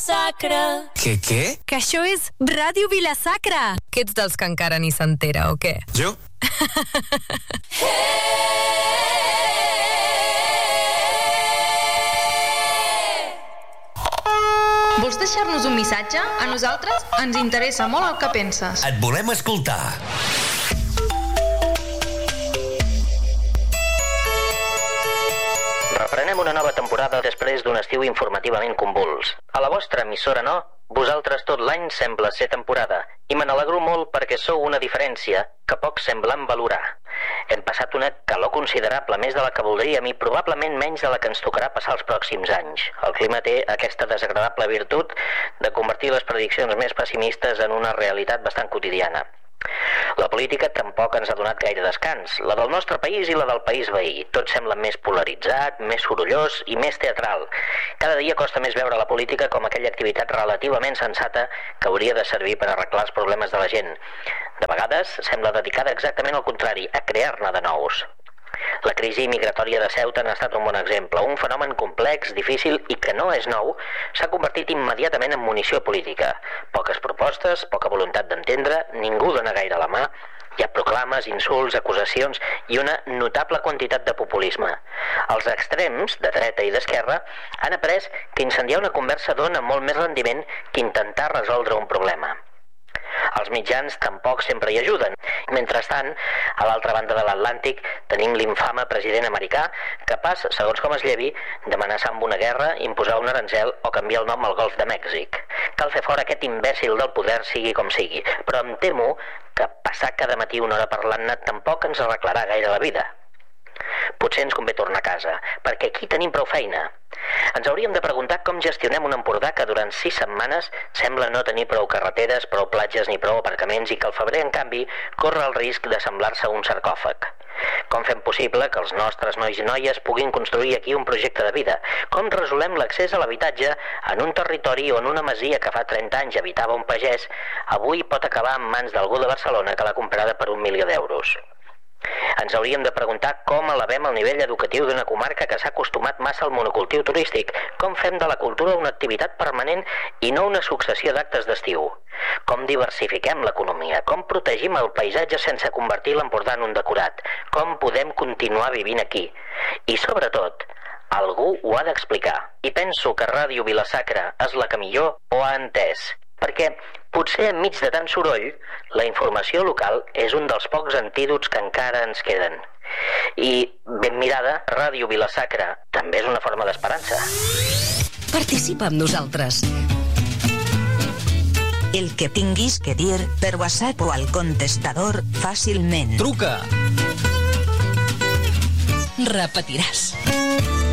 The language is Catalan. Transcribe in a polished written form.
Vila-sacra. Què? Que això és Ràdio Vila-sacra. Que ets dels que encara ni s'entera, o què? Jo? Vols deixar-nos un missatge? A nosaltres ens interessa molt el que penses. Et volem escoltar. Reprenem una nova temporada després d'un estiu informativament convuls. A la vostra emissora no, vosaltres tot l'any sembla ser temporada, i me n'alegro molt perquè sou una diferència que pocs semblen valorar. Hem passat una calor considerable, més de la que voldríem i probablement menys de la que ens tocarà passar els pròxims anys. El clima té aquesta desagradable virtut de convertir les prediccions més pessimistes en una realitat bastant quotidiana. La política tampoc ens ha donat gaire descans, la del nostre país i la del país veí. Tot sembla més polaritzat, més sorollós i més teatral. Cada dia costa més veure la política com aquella activitat relativament sensata que hauria de servir per arreglar els problemes de la gent. De vegades sembla dedicada exactament al contrari, a crear-ne de nous. La crisi migratòria de Ceuta n'ha estat un bon exemple. Un fenomen complex, difícil i que no és nou, s'ha convertit immediatament en munició política. Poques propostes, poca voluntat d'entendre, ningú dona gaire la mà. Hi ha proclames, insults, acusacions i una notable quantitat de populisme. Els extrems, de dreta i d'esquerra, han après que incendiar una conversa dona molt més rendiment que intentar resoldre un problema. Els mitjans tampoc sempre hi ajuden. Mentrestant, a l'altra banda de l'Atlàntic tenim l'infame president americà capaç, segons com es llevi, d'amenaçar amb una guerra, imposar un aranzel o canviar el nom al Golf de Mèxic. Cal fer fora aquest imbècil del poder sigui com sigui, però em temo que passar cada matí una hora parlant-ne tampoc ens arreglarà gaire la vida. Potser ens convé tornar a casa, perquè aquí tenim prou feina. Ens hauríem de preguntar com gestionem un Empordà que durant 6 setmanes sembla no tenir prou carreteres, prou platges ni prou aparcaments i que al febrer, en canvi, corre el risc de semblar-se a un sarcòfag. Com fem possible que els nostres nois i noies puguin construir aquí un projecte de vida? Com resolem l'accés a l'habitatge en un territori on una masia que fa 30 anys habitava un pagès avui pot acabar en mans d'algú de Barcelona que l'ha comprada per 1 milió d'euros? Ens hauríem de preguntar com elevem el nivell educatiu d'una comarca que s'ha acostumat massa al monocultiu turístic, com fem de la cultura una activitat permanent i no una successió d'actes d'estiu, com diversifiquem l'economia, com protegim el paisatge sense convertir l'Empordà en un decorat, com podem continuar vivint aquí. I sobretot, algú ho ha d'explicar. I penso que Ràdio Vila-sacra és la que millor ho ha entès. Perquè potser enmig de tant soroll, la informació local és un dels pocs antídots que encara ens queden. I, ben mirada, Ràdio Vila-sacra també és una forma d'esperança. Participa amb nosaltres. El que tinguis que dir per WhatsApp o al contestador fàcilment. Truca! Repetiràs.